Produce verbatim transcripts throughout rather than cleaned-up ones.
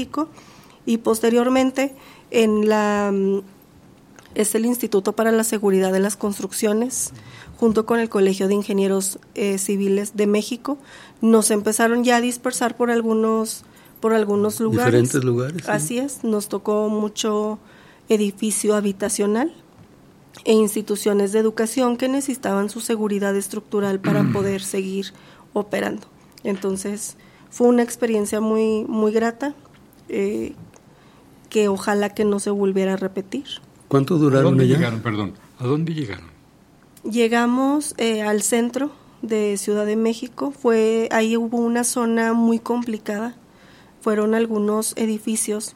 México, y posteriormente en la es el Instituto para la Seguridad de las Construcciones, junto con el Colegio de Ingenieros eh, Civiles de México, nos empezaron ya a dispersar por algunos por algunos lugares. Diferentes lugares. ¿Sí? Así es, nos tocó mucho edificio habitacional e instituciones de educación que necesitaban su seguridad estructural para poder seguir operando. Entonces, fue una experiencia muy muy grata, eh, que ojalá que no se volviera a repetir. ¿Cuánto duraron ¿A dónde allá? llegaron, perdón? ¿A dónde llegaron? Llegamos eh, al centro de Ciudad de México. Fue ahí hubo una zona muy complicada. Fueron algunos edificios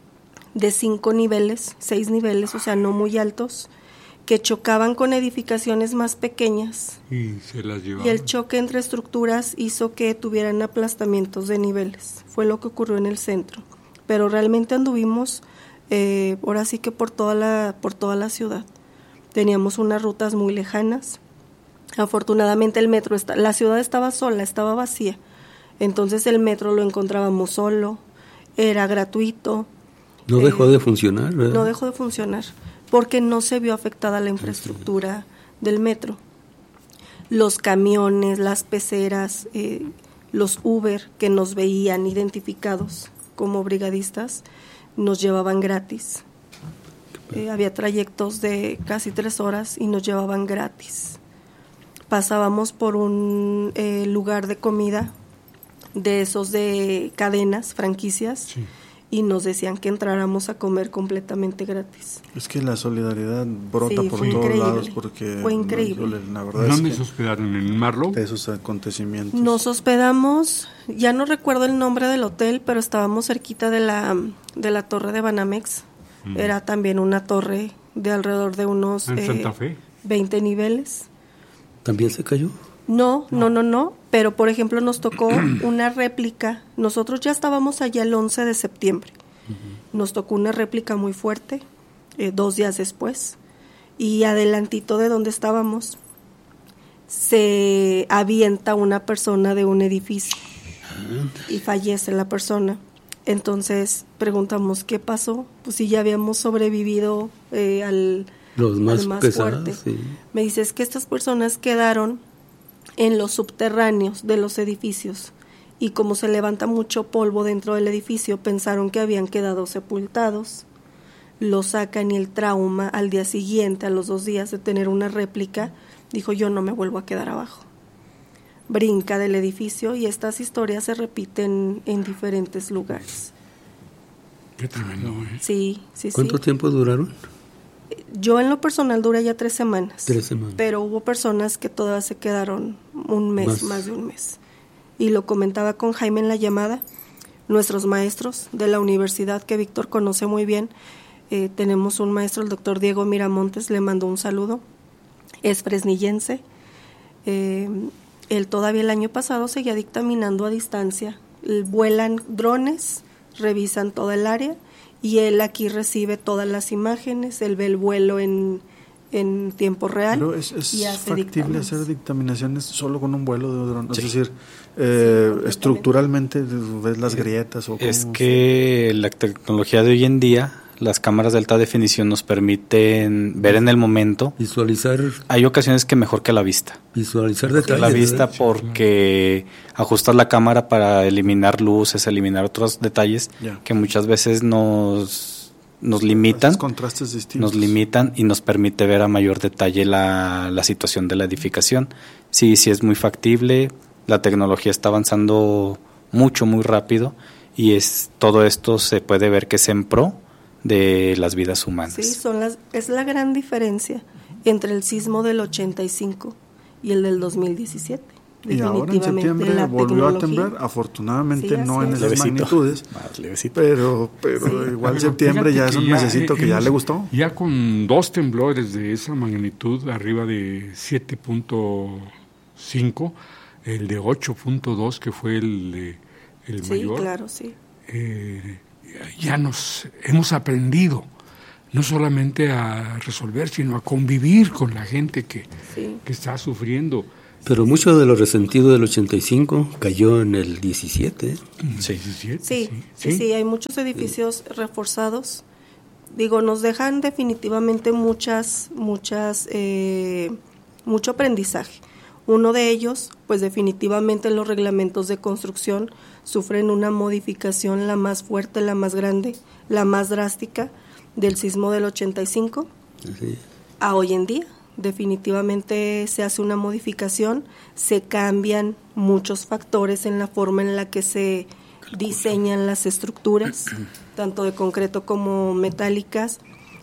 de cinco niveles, seis niveles, o sea, no muy altos, que chocaban con edificaciones más pequeñas. Y se las llevaron. Y el choque entre estructuras hizo que tuvieran aplastamientos de niveles. Fue lo que ocurrió en el centro. Pero realmente anduvimos, eh, ahora sí que por toda la, por toda la ciudad. Teníamos unas rutas muy lejanas. Afortunadamente el metro, está, la ciudad estaba sola, estaba vacía. Entonces el metro lo encontrábamos solo, era gratuito. No eh, dejó de funcionar, ¿verdad? No dejó de funcionar, porque no se vio afectada la infraestructura del metro. Los camiones, las peceras, eh, los Uber que nos veían identificados como brigadistas, nos llevaban gratis. Eh, había trayectos de casi tres horas y nos llevaban gratis. Pasábamos por un eh, lugar de comida, de esos de cadenas, franquicias, sí, y nos decían que entráramos a comer completamente gratis. Es que la solidaridad brota sí, por todos increíble. lados porque fue increíble. La verdad ¿Dónde es se hospedaron? ¿En Marlow? De esos acontecimientos. Nos hospedamos, ya no recuerdo el nombre del hotel, pero estábamos cerquita de la de la torre de Banamex. Mm. Era también una torre de alrededor de unos ¿En eh, Santa Fe? veinte niveles. ¿También se cayó? No, no, no, no, pero por ejemplo nos tocó una réplica. Nosotros ya estábamos allá el once de septiembre. Uh-huh. Nos tocó una réplica muy fuerte, eh, dos días después, y adelantito de donde estábamos se avienta una persona de un edificio uh-huh. y fallece la persona. Entonces preguntamos qué pasó, pues si ya habíamos sobrevivido eh, al, Los más al más pesados, fuerte. Sí. Me dice, es que estas personas quedaron en los subterráneos de los edificios y como se levanta mucho polvo dentro del edificio, pensaron que habían quedado sepultados. Lo sacan y el trauma al día siguiente, a los dos días de tener una réplica, dijo, yo no me vuelvo a quedar abajo. Brinca del edificio y estas historias se repiten en diferentes lugares. Qué tremendo, ¿eh? Sí, sí, ¿Cuánto sí. tiempo duraron? Yo en lo personal duré ya tres semanas. Tres semanas. Pero hubo personas que todas se quedaron un mes, más, más de un mes. Y lo comentaba con Jaime en la llamada. Nuestros maestros de la universidad, que Víctor conoce muy bien, eh, tenemos un maestro, el doctor Diego Miramontes, le mandó un saludo. Es fresnillense. Eh, él todavía el año pasado seguía dictaminando a distancia. Vuelan drones, revisan toda el área, y él aquí recibe todas las imágenes, él ve el vuelo en, en tiempo real. Pero es, es y hace factible dictámenes. hacer dictaminaciones solo con un vuelo de dron, sí. Es decir, eh, sí, estructuralmente ves las grietas o es cómo... que la tecnología de hoy en día, las cámaras de alta definición nos permiten ver en el momento, visualizar. Hay ocasiones que mejor que la vista. Visualizar detalles. La vista, ¿verdad? Porque ajustas la cámara para eliminar luces, eliminar otros detalles yeah. que muchas veces nos nos limitan, contrastes distintos. Nos limitan y nos permite ver a mayor detalle la, la situación de la edificación. Sí, sí es muy factible. La tecnología está avanzando mucho, muy rápido, y es todo esto se puede ver que es en pro de las vidas humanas. Sí, son las, es la gran diferencia entre el sismo del ochenta y cinco y el del dos mil diecisiete. Y ahora en septiembre volvió a temblar, afortunadamente sí, no en esas levecito. magnitudes, pero pero sí. igual pero septiembre ya es un mesecito que ya le gustó. Ya con dos temblores de esa magnitud, arriba de siete punto cinco, el de ocho punto dos que fue el, el sí, mayor. Sí, claro, sí. Eh, ya nos hemos aprendido no solamente a resolver, sino a convivir con la gente que, sí. que está sufriendo. Pero mucho de lo resentido del ochenta y cinco cayó en el diecisiete. Sí, sí, sí, sí, sí, hay muchos edificios reforzados. Digo, nos dejan definitivamente muchas, muchas, eh, mucho aprendizaje. Uno de ellos, pues definitivamente los reglamentos de construcción sufren una modificación, la más fuerte, la más grande, la más drástica del sismo del ochenta y cinco sí. a hoy en día. Definitivamente se hace una modificación, se cambian muchos factores en la forma en la que se diseñan las estructuras, tanto de concreto como metálicas,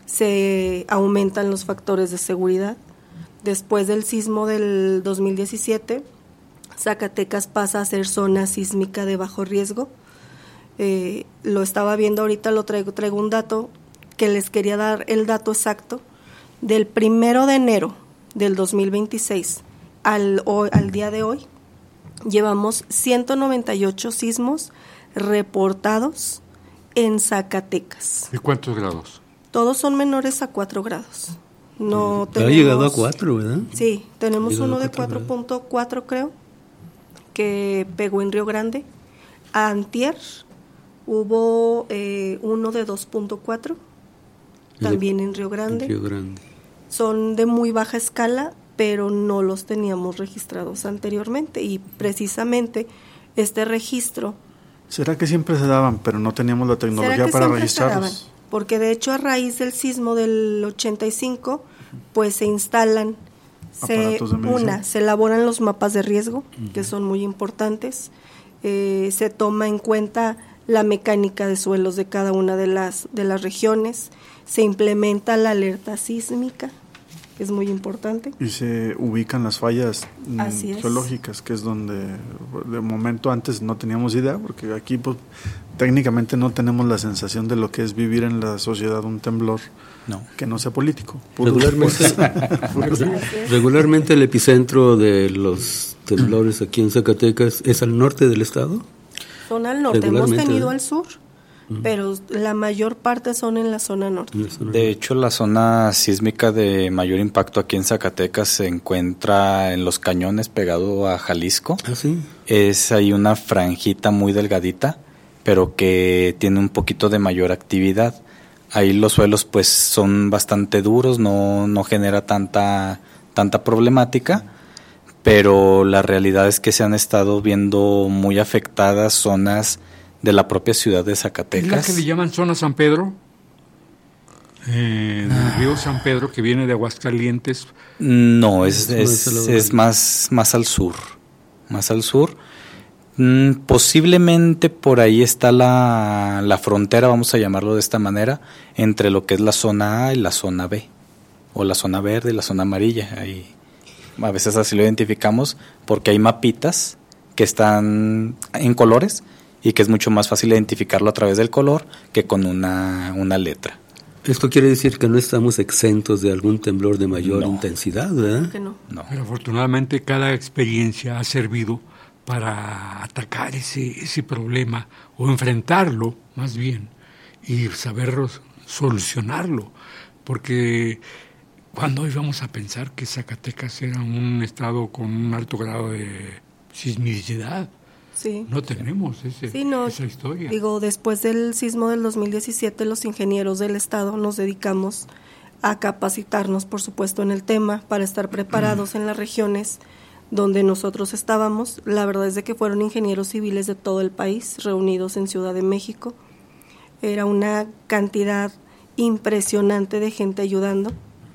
se aumentan los factores de seguridad. Después del sismo del dos mil diecisiete, Zacatecas pasa a ser zona sísmica de bajo riesgo. Eh, lo estaba viendo ahorita, lo traigo, traigo un dato que les quería dar el dato exacto. Del primero de enero del dos mil veintiséis al, hoy, al día de hoy, llevamos ciento noventa y ocho sismos reportados en Zacatecas. ¿Y cuántos grados? Todos son menores a cuatro grados. No ha tenemos, llegado a cuatro, ¿verdad? Sí, tenemos uno de cuatro punto cuatro, creo, que pegó en Río Grande. Antier hubo eh, uno de dos punto cuatro, también en Río Grande. En Río Grande. Son de muy baja escala, pero no los teníamos registrados anteriormente, y precisamente este registro... ¿Será que siempre se daban, pero no teníamos la tecnología para registrarlos? Porque de hecho a raíz del sismo del ochenta y cinco, pues se instalan, se, una, se elaboran los mapas de riesgo, uh-huh. que son muy importantes, eh, se toma en cuenta la mecánica de suelos de cada una de las, de las regiones, se implementa la alerta sísmica, que es muy importante. Y se ubican las fallas Así es. geológicas, que es donde de momento antes no teníamos idea, porque aquí pues técnicamente no tenemos la sensación de lo que es vivir en la sociedad un temblor no. que no sea político. Regularmente, regularmente el epicentro de los temblores aquí en Zacatecas es al norte del estado. Son al norte, hemos tenido al sur, pero la mayor parte son en la zona norte. De hecho, la zona sísmica de mayor impacto aquí en Zacatecas se encuentra en Los Cañones, pegado a Jalisco. ¿Ah, sí? Es ahí una franjita muy delgadita, pero que tiene un poquito de mayor actividad. Ahí los suelos pues son bastante duros, no, no genera tanta, tanta problemática, pero la realidad es que se han estado viendo muy afectadas zonas de la propia ciudad de Zacatecas. ¿Es la que le llaman zona San Pedro? Eh, ah. El río San Pedro, que viene de Aguascalientes. No, es, es, es, es más, más al sur, más al sur. Mm, posiblemente por ahí está la, la frontera, vamos a llamarlo de esta manera, entre lo que es la zona A y la zona B, o la zona verde y la zona amarilla. Ahí, a veces así lo identificamos porque hay mapitas que están en colores y que es mucho más fácil identificarlo a través del color que con una, una letra. Esto quiere decir que no estamos exentos de algún temblor de mayor no. intensidad, ¿verdad? Que no. No. Pero afortunadamente cada experiencia ha servido para atacar ese, ese problema o enfrentarlo más bien y saber solucionarlo, porque cuando íbamos a pensar que Zacatecas era un estado con un alto grado de sismicidad. Sí. No tenemos ese, sí, no, esa historia. Digo, después del sismo del dos mil diecisiete, los ingenieros del estado nos dedicamos a capacitarnos, por supuesto, en el tema para estar preparados mm. en las regiones donde nosotros estábamos. La verdad es de que fueron ingenieros civiles de todo el país reunidos en Ciudad de México. Era una cantidad impresionante de gente ayudando.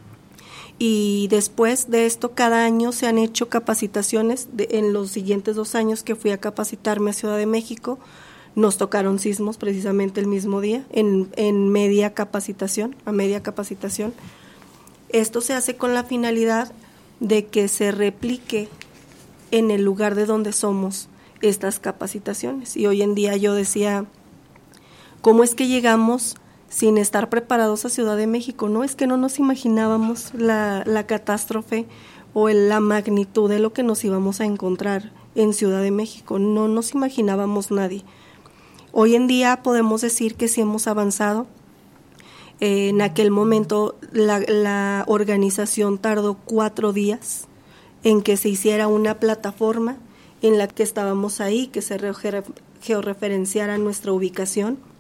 Y después de esto, cada año se han hecho capacitaciones. De, en los siguientes dos años que fui a capacitarme a Ciudad de México, nos tocaron sismos precisamente el mismo día, en, en media capacitación, a media capacitación. Esto se hace con la finalidad de que se replique en el lugar de donde somos estas capacitaciones. Y hoy en día yo decía, ¿cómo es que llegamos sin estar preparados a Ciudad de México? No, es que no nos imaginábamos la, la catástrofe o el, la magnitud de lo que nos íbamos a encontrar en Ciudad de México. No nos imaginábamos nadie. Hoy en día podemos decir que sí hemos avanzado. Eh, en aquel momento la, la organización tardó cuatro días en que se hiciera una plataforma en la que estábamos ahí, que se georreferenciara nuestra ubicación